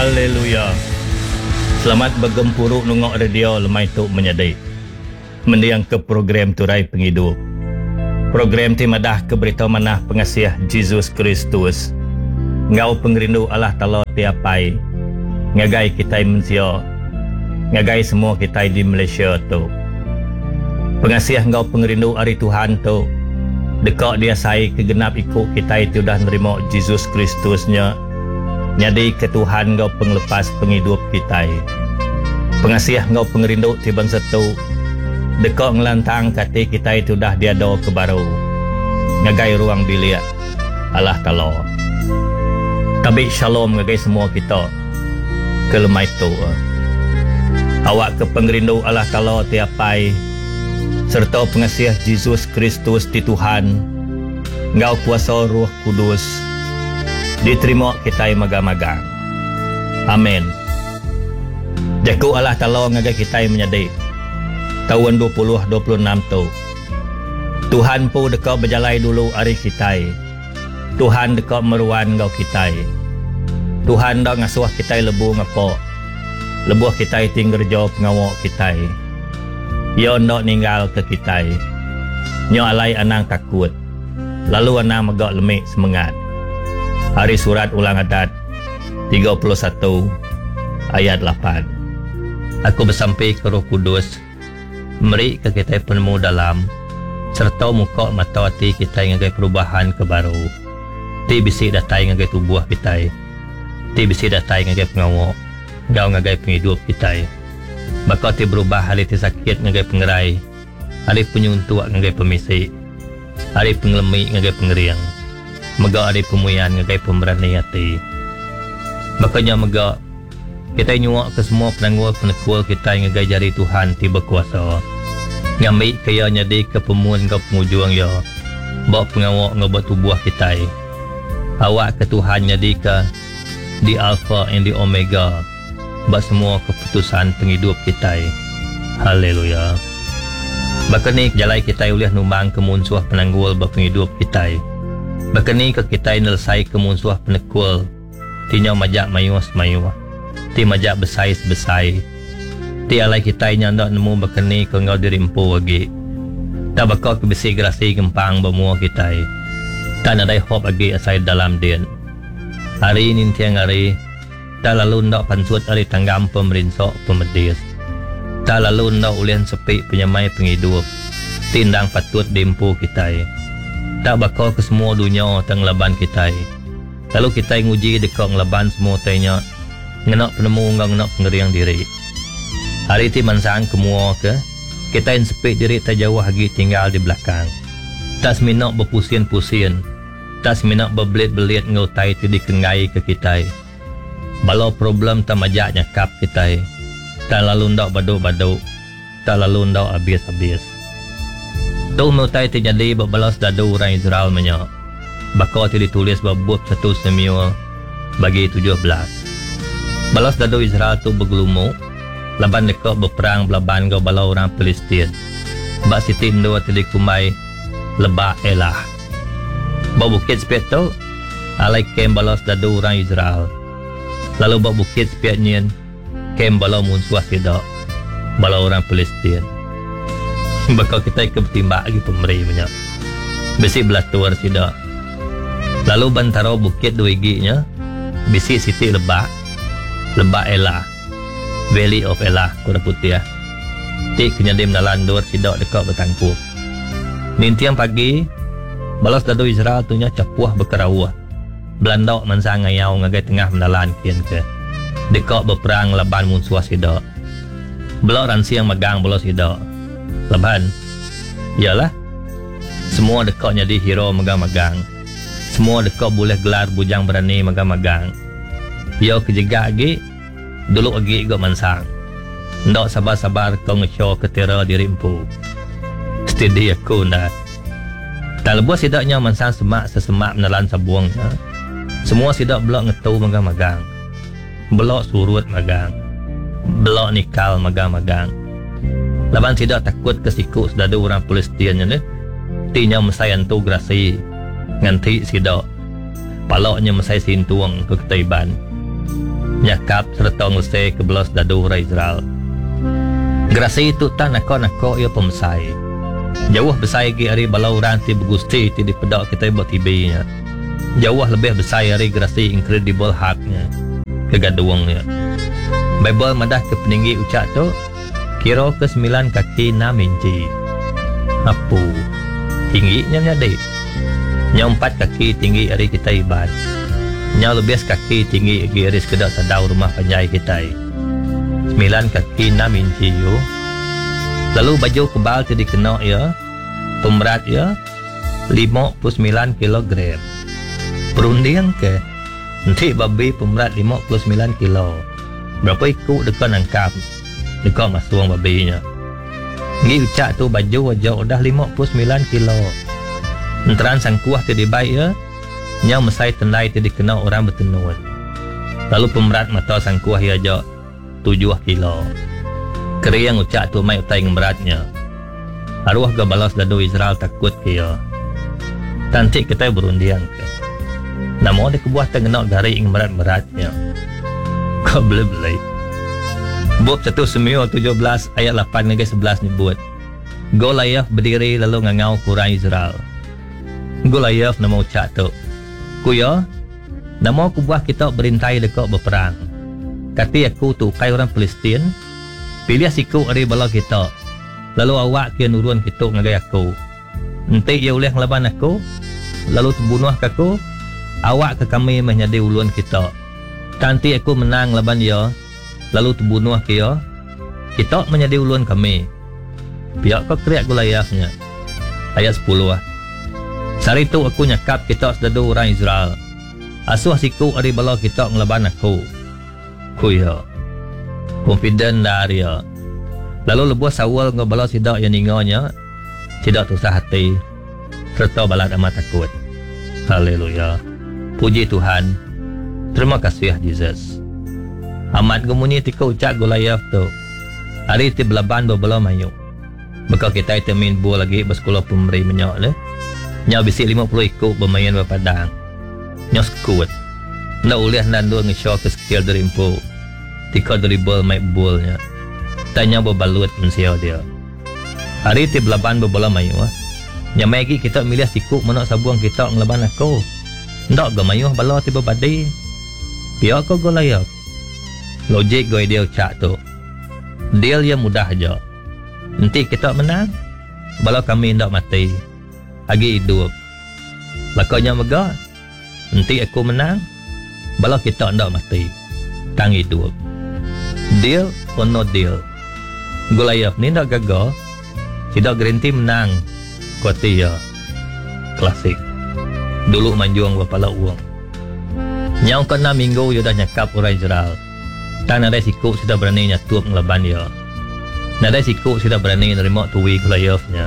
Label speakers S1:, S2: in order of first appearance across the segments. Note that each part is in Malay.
S1: Haleluya. Selamat bergempuruk nungok radio lemai tuk menyedih. Mendiang ke program Turai Penghidup. Program ti madah ke berita manah pengasiah Jesus Kristus. Ngau pengrindu Allah Ta'ala tiapai. Ngagai kita manusia. Ngagai semua kita di Malaysia tu. Pengasiah ngau pengrindu hari Tuhan tu. Dekak dia sai kegenap ikut kita itu dah nerima Jesus Kristusnya. Nyadi ke Tuhan ngau penglepas penghidup kita. Pengasiah ngau pengrindu ti bangsa tu. Dekak ngelantang kata kita itu dah diado ke baru. Ngagai ruang bilik Allah Ta'ala. Tapi shalom ngagai semua kita. Ke lemai tu. Awak ke pengrindu Allah Ta'ala tiapai. Serta pengasiah Jesus Kristus di Tuhan. Ngau kuasa Roh Kudus. Diterima kita magang-magang. Amin. Jaku Allah Ta'ala ngagai kita menyedih. Tahun 2026 tu. Tuhan pun dekat berjalai dulu hari kita. Tuhan dekat meruan ngau kita. Tuhan dah ngasuh kita lebu ngapa. Lebuh kita tinggal kerja pengawak kita. Ia ndak ninggal ke kita. Nyo alai anang takut. Lalu anang megak lemik semangat. Hari surat ulang adat 31 ayat 8. Aku bersampai ke Roh Kudus. Meri ke kita penemu dalam serta muka mata hati kita ngagai perubahan ke baru. Ti bisi datai ngagai tubuh kita. Ti bisi datai ngagai pengawak. Gau ngagai penghidup kita. Baka ti berubah hari ti sakit ngagai pengerai. Hari penyuntuk ngagai pemisik. Hari pengelemik ngagai pengeriang. Mega ada pemuian ngagai pemberani hati. Makanya mega kita nyuak ke semua penangguh penekul kita ngagai jari Tuhan tiba kuasa. Ngambil kaya nyadi ke pemuan ke pengujuang ya. Bawa pengawak ngabak tubuh kita. Awak ke Tuhan nyadi ke di Alpha and di Omega. Bawa semua keputusan penghidup kita. Haleluya. Bahkan ni jalai kita boleh numbang ke munsuh penangguh berpenghidup kita. Bahkan ni ke kita nelsai ke munsuh penekul. Tinya majak mayus-mayuh. Ti majak besai-besai. Ti alai kita nyandak nemu bahkan ni ke ngau dirimpu lagi. Tak bakal ke besi gerasi gempang bermua kita. Tak nadai hop lagi asai dalam din. Hari ini tiang hari. Tak lalu ndak pansut hari tanggam pemerinsok pemedis. Tak lalu ndak ulian sepi penyamai penghidup. Tindang patut dimpu kita. Tak bakal ke semua dunia tang laban kita. Lalu kita nguji dekat ngelaban semua tanya. Ngenak penemu ngenak pengeriang diri. Hari ti mansang kemua ke. Kita yang sepik diri tak jauh lagi tinggal di belakang. Tak seminak berpusien-pusien. Tak seminak berbelit-belit ngutai ti dikengai ke kita. Balau problem tak majak nyakap kita. Tak lalu ndak baduk-baduk. Tak lalu ndak habis-habis. Tu mutai terjadi berbalas dadu orang Israel menyak. Bakal ditulis berbut 1 Samuel bagi 17. Balas dadu Israel tu bergelumuk. Laban dekat berperang belaban kau balau orang Palestin. Bak siti ndua kumai lebak elah. Bak bukit sepiat tu alai kem balas dadu orang Israel. Lalu bak bukit sepiat nyen kem balau munsuah tidak. Balau orang Palestin. Bakal kita ketimbak lagi pemberi banyak. Besi belatur tidak. Lalu bantaro bukit dua giginya. Besi siti lebak. Lebak Elah. Valley of Elah. Kuda putih ya. Tik kenyadim nalandur tidak dekat bertangkup. Nintiang pagi. Balas dadu Israel tunya capuah berkerawah. Belandok mansang ngayau ngagai tengah menalan kian ke. Dekat berperang laban munsuah tidak. Belok ransiang magang bolos tidak. Laban, ialah semua dekatnya di hero magang-magang. Semua dekat boleh gelar bujang berani magang-magang. Ia kejegak lagi, dulu lagi ikut mansang. Ndak sabar-sabar kau nge-show ketera dirimpu. Steady aku ndak. Tak lebuh sidaknya mansang semak menelan sabuangnya. Semua sidak belok ngetau magang-magang. Belok surut magang. Belok nikal magang-magang. Laban tidak takut kesikut sudah ada orang Palestin ni. Tinya mesayan tu grasi. Nganti sidak. Palaknya mesai sintuang ke ketaiban. nyakap serta ngusai ke belas dadu orang Israel. Gerasi itu tak nakok ia pemesai. Jauh besar lagi hari balau ranti bergusti di pedak kita buat tibinya. Jauh lebih besar hari gerasi incredible haknya kegaduangnya. Bible madah ke peninggi ucap tu kira ke 9 kaki 6 inci. Apa? Tingginya nyadek. Yang 4 kaki tinggi hari kita ibad. Yang lebih kaki tinggi lagi hari sekedar sadau rumah panjai kita. 9 kaki 6 inci yo. Lalu baju kebal jadi kena ya. Pemberat ya 59 kilogram. Perunding ke nanti babi pemberat 59 kilo. Berapa ikut dekat angkap dekat masuang babinya. Ngi ucap tu baju aja udah 59 kilo. Enteran sang kuah ke di baik ya. Yang mesai tendai jadi kena orang bertenun. Lalu pemberat mata sang kuah ya aja 7 kilo. Keri yang ucap tu mai utai beratnya. Arwah ke balas dadu Israel takut ke ya. Tantik kita berundiang ke. Namo dia kebuah tengenok dari yang berat-beratnya. Kau beli-beli. Bab 1 Samuel 17 ayat 8 hingga 11 nyebut. Goliath berdiri lalu ngangau kurang Israel. Goliath nama ucap tu. Kuya, namo kebuah kita berintai dekat berperang. Kati aku tu kai orang Palestin. Pilih siku ari bala kita. Lalu awak kia nurun kita ngagai aku. Nanti ia boleh ngelaban aku. Lalu terbunuh aku. Awak ke kami menjadi uluan kita. Nanti aku menang laban dia. Lalu terbunuh kia. Kita menjadi uluan kami. Pihak kau kriak Goliathnya. Ayat 10 lah. Sari tu aku nyakap kita sedadu orang Israel. Asuh siku ari bala kita ngelaban aku. Kuya. Confident dari dia. Lalu lebuh sawal ngobala sidak yang ningonya. Tidak tusah hati. Serta balat amat takut. Haleluya. Puji Tuhan. Terima kasih Jesus. Amat gemuni tika ucap Goliath tu. Hari ti belaban berbela mayu. Maka kita itemin buah lagi bersekolah pemberi menyak le. Nyak bisik 50 ikut bermain berpadang. Nyak sekut. Nak uliah nandu nge-show ke skill dari impu. Tika dribble main bolnya. Tanya berbalut mensiau dia. Hari ti belaban berbola mayu. Yang magi kita milih sikuk menak sabuang kita ngelaban aku. Ndak ga mayu bala ti berbadi. Pihak kau Goliath. Logik gue dia ucap tu. Deal yang mudah aja. Nanti kita menang. Bala kami ndak mati. Agi hidup. Lakanya megah. Nanti aku menang. Bala kita ndak mati. Tang hidup. Deal or no deal. Goliath ni ndak gagal. Tidak garanti menang. Kuati ya. Klasik. Dulu manjuang bapala uang. Nyau kena minggu dia dah nyakap orang Israel. Tak ada sikuk sudah berani nyatup ngelaban dia. Nada sikuk sudah berani nerima tuwi Goliathnya.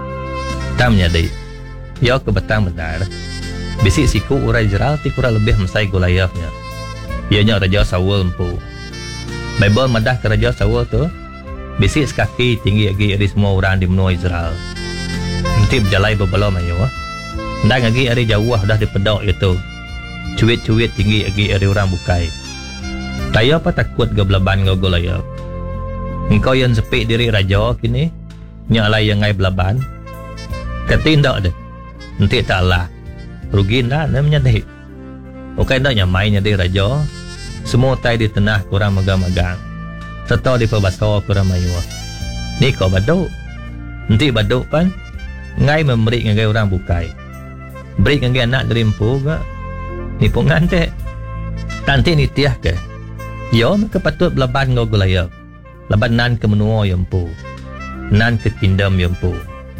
S1: Tak menyadari. Ya kebetulan benar. Bisik sikuk orang Israel ti kurang lebih mesai Goliathnya. Ianya Raja Saul empu. Bible madah ke Raja Saul tu. Bisik sekaki tinggi lagi dari semua orang di benua Israel. Nanti berjalai berbala mayu. Dan lagi dari jauh dah dipedak itu. Cuit-cuit tinggi lagi dari orang bukai. Saya apa takut ke belaban ke Goliath. Engkau yang sepik diri raja kini. Nyalai yang ngai belaban. Ketindak deh. Nanti tak lah. Rugi dah namanya deh. Bukan dah nyamai jadi raja. Semua tai di tenah kurang megang-megang. Serta di perbasa kurang mayu. Ni kau baduk. Nanti baduk kan. Ngai memberi ngai orang bukai. Beri ngai anak dari empu ke. Ni pun ngantek. Nanti ni tiah ke. Ya mereka patut belaban ngau Goliath. Laban nan ke menua yang empu. Nan ke kingdom yang empu.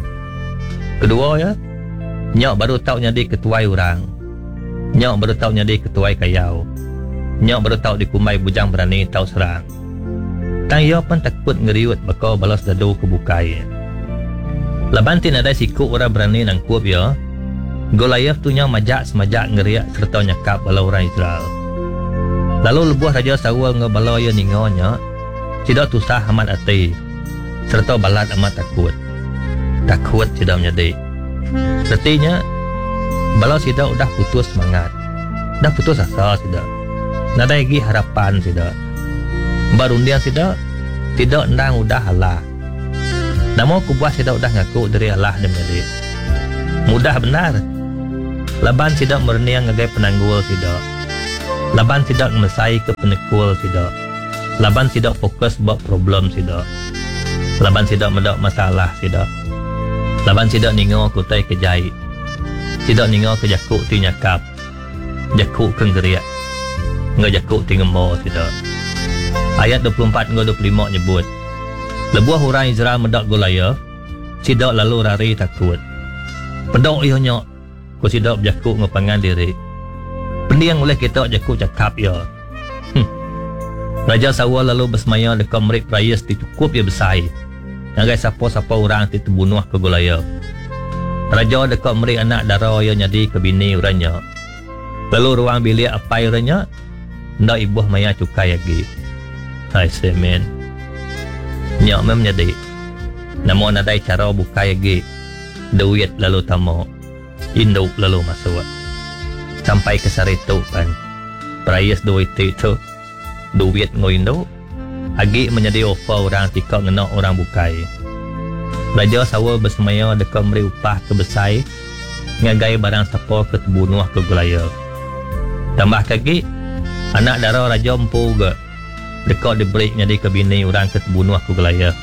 S1: Kedua ya. Nyak baru tahu jadi ketuai orang. Nyak baru tahu jadi ketuai kayau. Nyak baru tahu dikumai bujang berani tahu serang. Tang ia pun takut ngeriut bakal balas dadu kebukai. Laban tin ada sikuk orang berani nang kuap ya. Goliath tu nya majak semajak ngeriak serta nyakap bala orang Israel. Lalu lebuah Raja Saul ngebala ya ningonya. Tidak tusah amat hati. Serta balat amat takut. Takut tidak menjadi. Artinya bala sudah putus semangat. Dah putus asa sudah.
S2: Nadai gi harapan tidak. Barundian tidak ndang udah Allah. Namo ku buat tidak udah ngaku dari Allah dan menjadi. Mudah benar. Laban tidak merniang ngagai penanggul tidak. Laban tidak mesai ke penekul tidak. Laban tidak fokus buat problem tidak. Laban tidak mendak masalah tidak. Laban tidak ningo kutai kejai. Tidak ningo ke jakuk ti nyakap. Jakuk kenggeriak. Nggak jakuk ti ngemo tidak. Ayat 24 hingga 25 nyebut. Lebuah orang Israel mendak Goliath, tidak lalu lari takut. Pedok ianya, ku tidak berjakuk ngepangan diri. Pendiang oleh kita jakuk cakap ya. Raja Saul lalu bersemaya dekat merik prayas ti cukup ya besai. Ngagai siapa-siapa orang ti terbunuh ke Goliath. Raja dekat merik anak dara ya nyadi ke bini orangnya. Lalu ruang bilik apai orangnya, ndak ibuh maya cukai lagi. Hai semen. Nyak mem nyadi. Namo nadai cara bukai lagi. Duit lalu tamo. Induk lalu masuk. Sampai ke saritu kan. Prayas duit itu. Duit ngoindo. Agi menjadi offer orang tika ngenak orang bukai. Raja Saul bersemaya dekat meri upah kebesai. Ngagai barang siapa ke terbunuh ke Goliath. Tambah kaki. Anak dara raja empu ke. Dekat diberi jadi ke bini orang ke terbunuh ke Goliath.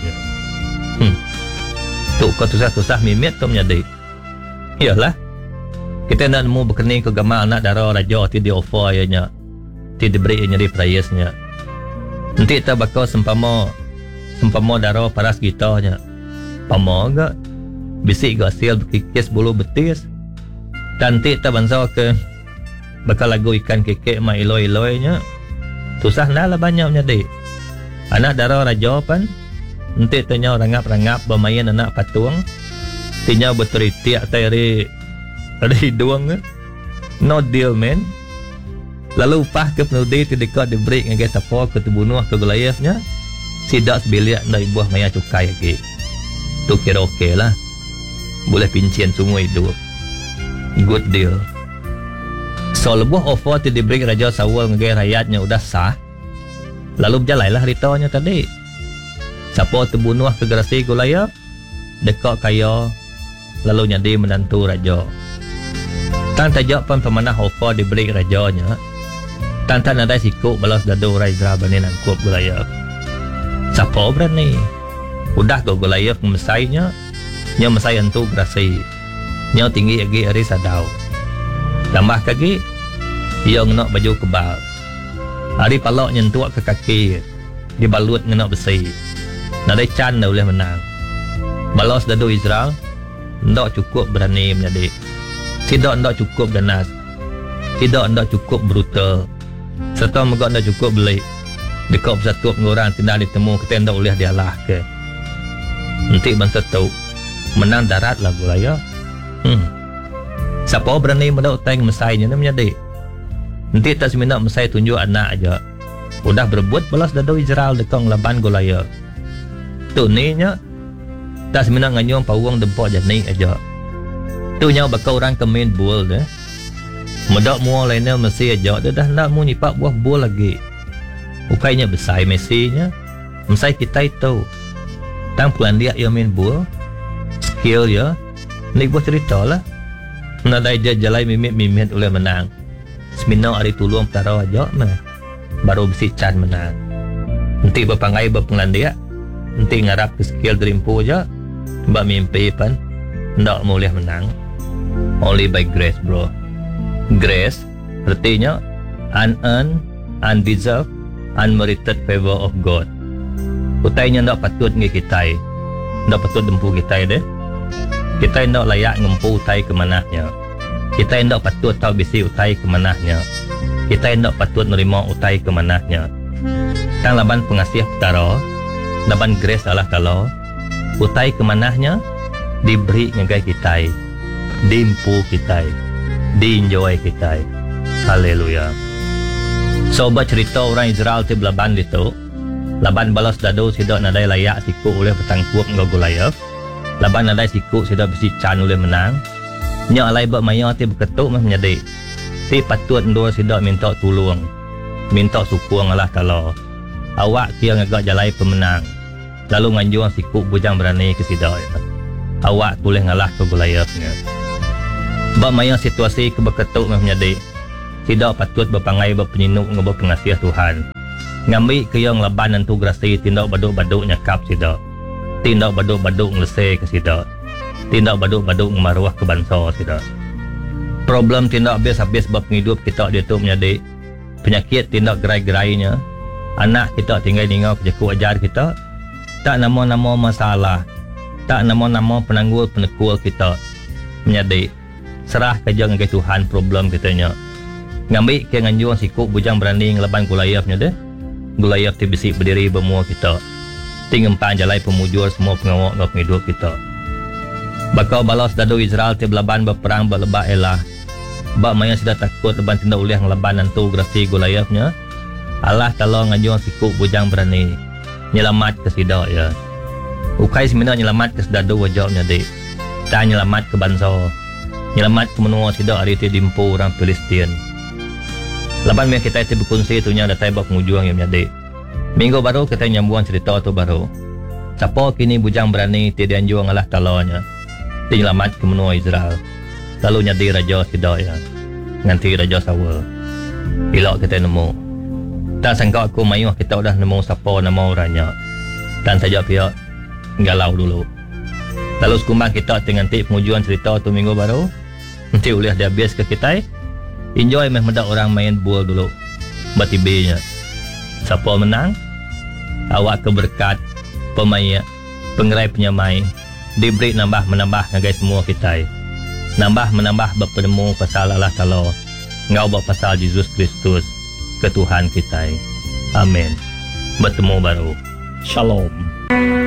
S2: Tu kau susah-susah mimit tu menjadi. Iyalah. Kita nak nemu berkening ke gambar anak dara raja ti di offer ayahnya. Ti diberi jadi prayasnya. Nanti kita bakal sempama dara paras kita nya. Pama agak bisik gak hasil berkikis bulu betis. Nanti kita bangsa ke bakal lagu ikan kekek ma iloi-iloinya. Susah lah banyaknya dek. Anak dara raja pan. Nanti tanya rangap-rangap bermain anak patung. Tinya berteriak tayari ada hidung. No deal man. Lalu upah ke penudi ti dekat diberi ngagai siapa ke terbunuh ke Goliathnya. Sidak sebiliak nak buah maya cukai lagi. Tu kira okey lah. Boleh pincian semua hidup. Good deal. So lebuh offer ti diberi Raja Saul ngagai rakyatnya udah sah. Lalu berjalanlah ceritanya tadi. Siapa terbunuh ke gerasi Goliath, dekat kaya, lalu jadi menantu raja. Tan tajak pun pemanah offer diberi rajanya. Tan ada sikuk balas dadu Raja berani nangkup Goliath. Siapa berani? Udah ke Goliath memesainya, nya mesai hantu gerasi. Nya tinggi lagi hari sadau. Tambah kaki, ia ngenak baju kebal. Hari palak nyentuak ke kaki, dibalut ngenak besi. Nadai can dah boleh menang. Balas dadu Israel, ndak cukup berani menjadi. Tidak cukup ganas. Tidak cukup brutal. Serta megak ndak cukup belik. Dekat bersatu orang tidak ditemu kita ndak boleh dialah ke. Nanti bangsa tahu menang darat lah Goliath. Siapa berani mendak utang mesainya ni menjadi. Nanti tak seminat mesai tunjuk anak aja. Udah berebut balas dadu Israel dekat laban Goliath. Tu ni nya tak seminat nganyong pawang dempak jani aja. Tu nya bakal orang ke main bull deh. Medak mua lainnya mesti aja dia dah nak mu nyipak buah bull lagi. Ukainya besar mesinya. Mesai kita itu. Tang puan dia yang main bull. Skill ya. Ni buat cerita lah. Nadai dia jalai mimit oleh menang. Seminat hari tuluang taruh aja mah. Baru besi can menang. Nanti berpangai berpenglandia. Nanti ngarap ke skill terimpu aja. Mbak mimpi pan. Ndak boleh menang. Only by grace bro. Grace artinya unearned, undeserved, unmerited favor of God. Utainya ndak patut ngi kita. Ndak patut dempu kita deh. Kita ndak layak ngempu utai ke manahnya. Kita ndak patut tahu bisi utai ke manahnya. Kita ndak patut nerima utai ke manahnya. Tang laban pengasih petara. Laban grace Allah Ta'ala. Utai ke manahnya diberi ngagai kita. Dimpu kita. Di-enjoy kita. Haleluya. Sobat cerita orang Israel ti belaban itu. Laban balas dadu sidak nadai layak siku oleh petangkup ngau Goliath. Laban nadai siku sidak besi can oleh menang. Nya alai bak maya ti berketuk mah menjadi. Ti patut ndor sidak minta tolong. minta syukur dengan Allah Ta'ala. Awak kira ngagak jalai pemenang, lalu nganjuang sikuk bujang berani ke sidak ya. Awak boleh ngalah ke gulayafnya. Bak mayang situasi keberketuk menjadi tidak patut berpangai berpenyinuk dengan berpengasiah Tuhan. Ngambil ke yang laban nantu grasi tindak baduk-baduk nyakap sidak. Tindak baduk-baduk ngelese ke sidak. Tindak baduk-baduk ngemaruah ke bangsa sidak. Problem tindak habis-habis berpenghidup kita dia tu menjadi penyakit tindak gerai-gerainya. Anak kita tinggal tinggal kejaku ajar kita. Tak nama-nama masalah. Tak nama-nama penanggul-penekul kita. Menjadi serah kerja dengan Tuhan problem kitanya. Ngambil ke nganjuang sikuk bujang berani ngelaban gulayafnya deh. Gulayaf ti bisik berdiri bermua kita. Tinggempan jalai pemujur semua pengawak dengan penghidup kita. Bakau balas dadu Israel ti belaban berperang berlebak elah. Bak maya sudah takut leban tindak uliah ngelaban nantu grasi gulayafnya. Allah Ta'ala nganjuang sikuk bujang berani nyelamat ke sidak ya. Ukai sebenarnya nyelamat ke sedadu wajabnya dek. Tak nyelamat ke bangsa. Nyelamat ke menua sidak hari ti dimpu orang Palestin. Laban yang kita itu berkongsi itunya datai bak pengujuang yang menjadi. Minggu baru kita nyambuan cerita tu baru. Siapa kini bujang berani tidak anjuang Allah Ta'ala-nya. Dinyelamat ke menua Israel. Lalu nyadi raja sidak ya. Nganti raja Saul. Ilak kita nemu. Tak sangka aku mayuh kita udah nemu siapa nama orangnya. Dan saja pihak galau dulu. Lalu sekumbang kita dengan pengujuan cerita tu minggu baru. Nanti uliah dia habis ke kita. Enjoy medak orang main bola dulu. Batibenya. Siapa menang? Awak keberkat pemain, pengerai penyamai, diberi menambah ngagai semua kita. Menambah berpenemu pasal Allah Ta'ala. Ngau pasal Yesus Kristus ke Tuhan kita. Amin. Bertemu baru. Shalom.